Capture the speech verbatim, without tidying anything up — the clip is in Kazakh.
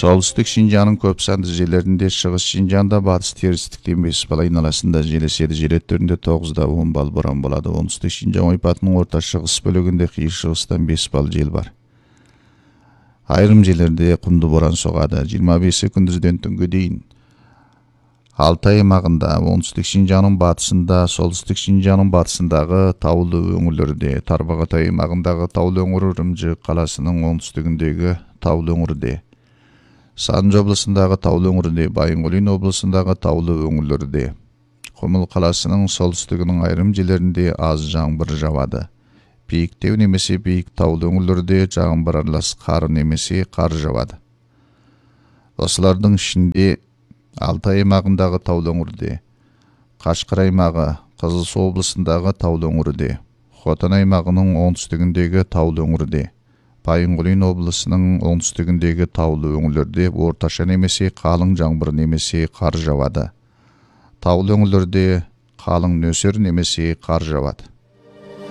Солтүстік Шинжаңның көп санды жерлерінде, шығыс Шинжаңда батыс терістіктен бес бал айналасында жел еседі. Жел өттерінде тоғызда он бал боран болады. Оңтүстік Шинжаң ойпатының орта шығыс бөлігінде қиыр шығыстан бес бал жел бар. Айрым жерлерде құмды боран соғады. жиырма бесі күндізден түнге дейін. Алтай аймағында, оңтүстік Шинжаңның батысында, солтүстік Шинжаңның батысындағы таулы өңірлерде, Тарбағатай аймағындағы таулы өңір, Үрімжі қаласының оңтүстігіндегі таулы өңірде, Сарынжы облысындағы таулы өңірде, Байынқұлин облысындағы таулы өңірлерде, Құмыл қаласының солтүстігінің айрым жерлерінде аз жаңбыр жауады. Биіктеу немесе биік таулы өңірлерде жаңбыр аралас қар немесе қар жауады. Осылардың ішінде Алтай аймағындағы таулы өңірде, Қашқар аймағы, Қызылсу облысындағы таулы өңірде, Хотан аймағының оңтүстігіндегі таулы өңірде, Байынқұлин облысының оңтүстігіндегі таулы өңірлерде орташа немесе қалың жаңбыр немесе қар жауады. Таулы өңірлерде қалың нөсер немесе қар жауады.